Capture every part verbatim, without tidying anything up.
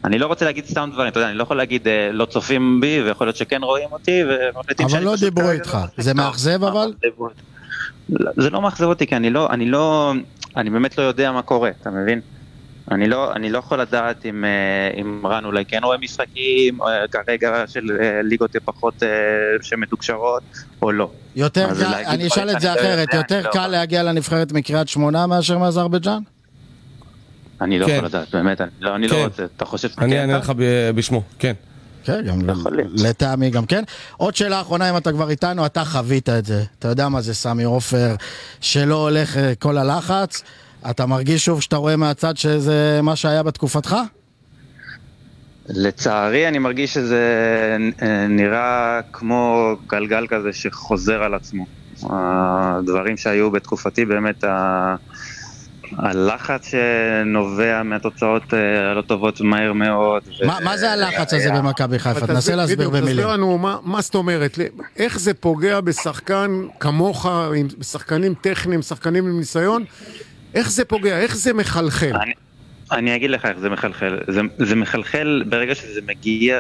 אני לא רוצה להגיד סתם דברים, אתה יודע, אני לא יכול להגיד לא צופים בי, ויכול להיות שכן רואים אותי, אבל לא דיברו איתך, זה מאכזב אבל? זה לא מאכזב אותי, כי אני לא, אני לא, אני באמת לא יודע מה קורה, אתה מבין? אני לא, אני לא יכול לדעת אם, אם רן אולי כן רואה משחקים, כרגע של ליגות פחות שמתוקשרות, או לא. יותר קל, אני אשאל את זה אחרת, יותר קל להגיע לנבחרת מקריית שמונה מאשר מאזרבייג'אן? אני לא יכול לדעת, באמת, אני לא רוצה, אתה חושב שכן? אני אענה לך בשמו, כן. כן, גם לטעמי גם כן. עוד שאלה האחרונה, אם אתה כבר איתנו, אתה חווית את זה. אתה יודע מה זה סמי עופר, שלא הולך כל הלחץ. אתה מרגיש שוב שאתה רואה מהצד שזה מה שהיה בתקופתך? לצערי אני מרגיש שזה נראה כמו גלגל כזה שחוזר על עצמו. הדברים שהיו בתקופתי באמת ה... הלחץ שנובע מהתוצאות הלא טובות מהר מאוד. מה זה הלחץ הזה במכבי חיפה? תנסה להסביר במילים. תסביר לנו, מה זאת אומרת? איך זה פוגע בשחקן כמוך, בשחקנים טכניים, שחקנים עם ניסיון? איך זה פוגע? איך זה מחלחל? אני אגיד לך איך זה מחלחל. זה מחלחל ברגע שזה מגיע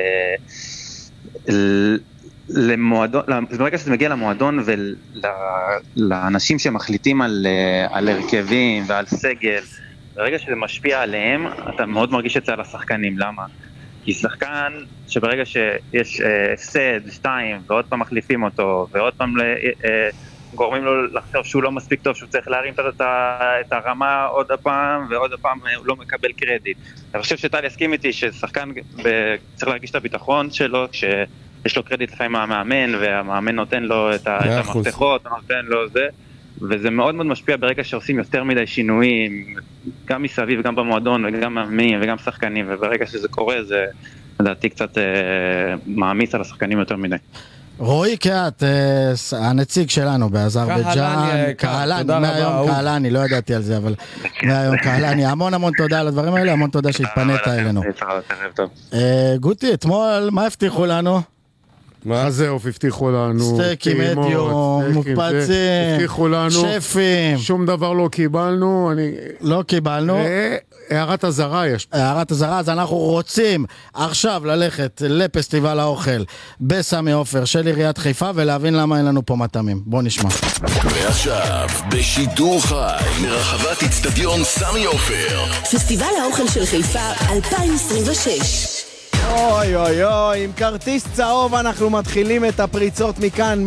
ל... למועדון, ברגע שזה מגיע למועדון ולאנשים שמחליטים על, על הרכבים ועל סגל, ברגע שזה משפיע עליהם, אתה מאוד מרגיש את זה על השחקנים. למה? כי שחקן שברגע שיש הפסד, שתיים, ועוד פעם מחליפים אותו, ועוד פעם גורמים לו לחשוב שהוא לא מספיק טוב, שהוא צריך להרים את הרמה עוד הפעם, ועוד הפעם הוא לא מקבל קרדיט. אני חושב שטל יסכים איתי ששחקן צריך להרגיש את הביטחון שלו, כש... יש לו קרדיט לפעמים מהמאמן, והמאמן נותן לו את המפתחות, נותן לו זה, וזה מאוד מאוד משפיע ברגע שעושים יותר מדי שינויים, גם מסביב, גם במועדון, וגם מאמנים, וגם שחקנים, וברגע שזה קורה, זה לדעתי קצת אה, מעמיס על השחקנים יותר מדי. רועי קהת, הנציג שלנו באזרבייג'אן, קהלני, מהיום קהלני, לא ידעתי על זה, אבל מהיום קהלני, המון המון תודה על הדברים האלה, המון תודה שהתפנית אלינו. גוטי, אתמול, מה הבטיחו לנו? מה זה אוף הבטיחו לנו? סטייקים, מדיום, מוקפצים, הבטיחו לנו, שפים. שום דבר לא קיבלנו. לא קיבלנו. הערת הזרה יש. הערת הזרה, אז אנחנו רוצים עכשיו ללכת לפסטיבל האוכל בסמי עופר של עיריית חיפה ולהבין למה אין לנו פה מטעמים. בוא נשמע. ועכשיו, בשידור חי מרחבת אצטדיון סמי עופר, פסטיבל האוכל של חיפה אלפיים עשרים ושש. אוי אוי אוי, עם כרטיס צהוב אנחנו מתחילים את הפריצות מכאן,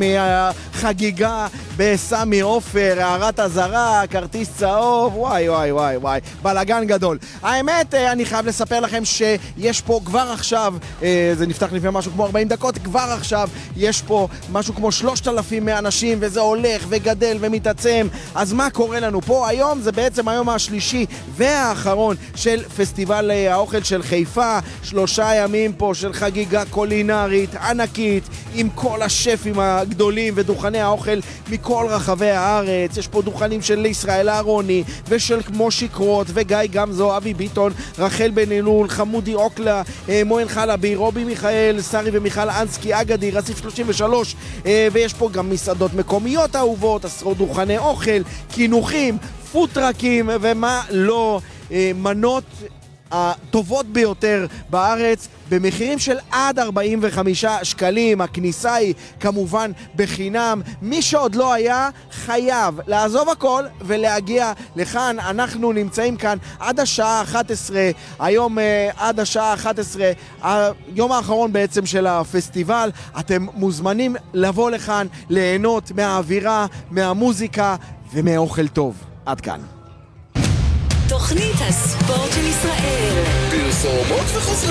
מהחגיגה בסמי עופר, הערת הזרה, כרטיס צהוב, וואי וואי וואי וואי, בלגן גדול. האמת, אני חייב לספר לכם שיש פה כבר עכשיו, זה נפתח לפני משהו כמו ארבעים דקות, כבר עכשיו יש פה משהו כמו שלושת אלפים אנשים, וזה הולך וגדל ומתעצם. אז מה קורה לנו פה? היום זה בעצם היום השלישי והאחרון של פסטיבל האוכל של חיפה, שלושה ימים פה של חגיגה קולינרית ענקית עם כל השפים הגדולים ודוכני האוכל מכל רחבי הארץ. יש פה דוכנים של ישראל אהרוני ושל מושי קרוט וגיא גמזו, אבי ביטון, רחל בן אלול, חמודי אוקלה, מוהן חלבי, רובי מיכאל, שרי ומיכל אנסקי, אגדי, רסיף שלושים ושלוש, ויש פה גם מסעדות מקומיות אהובות, עשרות דוכני אוכל, כינוחים, פוטרקים ומה לא, מנות הטובות ביותר בארץ במחירים של עד ארבעים וחמישה שקלים. הכניסה היא כמובן בחינם. מי שעוד לא היה חייב לעזוב הכל ולהגיע לכאן. אנחנו נמצאים כאן עד השעה אחת עשרה, היום uh, עד השעה אחת עשרה, היום האחרון בעצם של הפסטיבל. אתם מוזמנים לבוא לכאן, ליהנות מהאווירה, מהמוזיקה ומאוכל טוב. עד כאן תוכנית הספורט של ישראל. פרסומות וחסרי